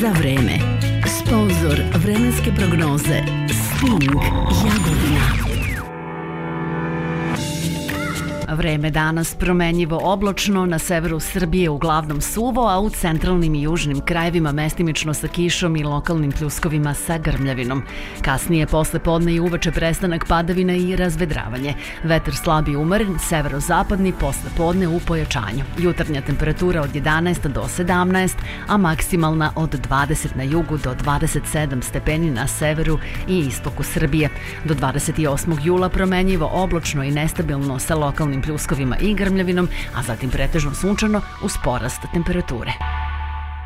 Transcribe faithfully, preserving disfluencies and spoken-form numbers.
za vreme. Sponzor vremenske prognoze Sting Jagodina. Vreme danas promenjivo oblačno, na severu Srbije uglavnom suvo, a u centralnim i južnim krajevima mestimično sa kišom i lokalnim pljuskovima sa grmljavinom. Kasnije posle podne i uveče prestanak padavina i razvedravanje. Vetar slab i umeren, severozapadni posle podne u pojačanju. Jutarnja temperatura od jedanaest do sedamnaest, a maksimalna od dvadeset na jugu do dvadeset sedam stepeni na severu i istoku Srbije. Do dvadeset osmog jula promenjivo oblačno i nestabilno sa lokalnim pljuskovima i grmljavinom, a zatim pretežno sunčano uz porast temperature.